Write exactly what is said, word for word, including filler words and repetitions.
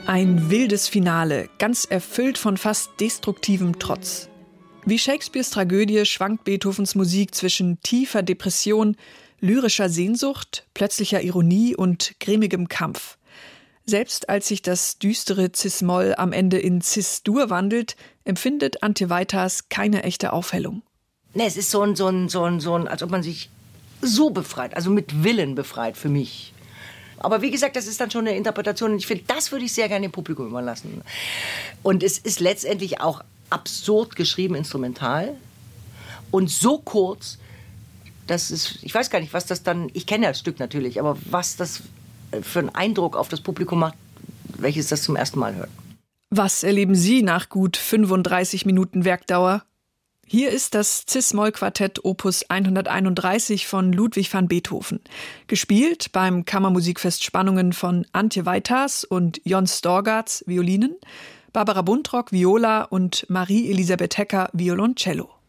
Ein wildes Finale, ganz erfüllt von fast destruktivem Trotz. Wie Shakespeares Tragödie schwankt Beethovens Musik zwischen tiefer Depression, lyrischer Sehnsucht, plötzlicher Ironie und grimmigem Kampf. Selbst als sich das düstere Cis-Moll am Ende in Cis-Dur wandelt, empfindet Antje Weiters keine echte Aufhellung. Nee, es ist so ein, so ein, so ein, so ein, als ob man sich so befreit, also mit Willen befreit für mich. Aber wie gesagt, das ist dann schon eine Interpretation und ich finde, das würde ich sehr gerne dem Publikum überlassen. Und es ist letztendlich auch absurd geschrieben, instrumental und so kurz, dass es, ich weiß gar nicht, was das dann, ich kenne das Stück natürlich, aber was das für einen Eindruck auf das Publikum macht, welches das zum ersten Mal hört. Was erleben Sie nach gut fünfunddreißig Minuten Werkdauer? Hier ist das Cis-Moll-Quartett Opus hunderteinunddreißig von Ludwig van Beethoven. Gespielt beim Kammermusikfest Spannungen von Antje Weiters und Jon Storgarts Violinen, Barbara Buntrock Viola und Marie Elisabeth Hecker Violoncello.